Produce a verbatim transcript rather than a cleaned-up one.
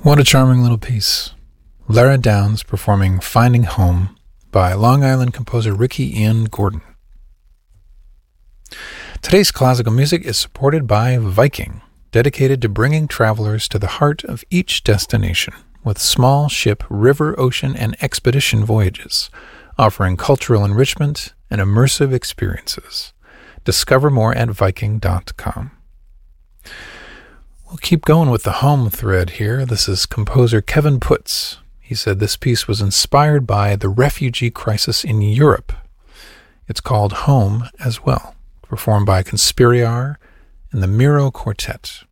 What a charming little piece. Lara Downs performing Finding Home by Long Island composer Ricky Ian Gordon. Today's classical music is supported by Viking, dedicated to bringing travelers to the heart of each destination with small ship, river, ocean, and expedition voyages, offering cultural enrichment and immersive experiences. Discover more at Viking dot com. We'll keep going with the home thread here. This is composer Kevin Putz. He said this piece was inspired by the refugee crisis in Europe. It's called Home as well, performed by Conspiriar and the Miro Quartet.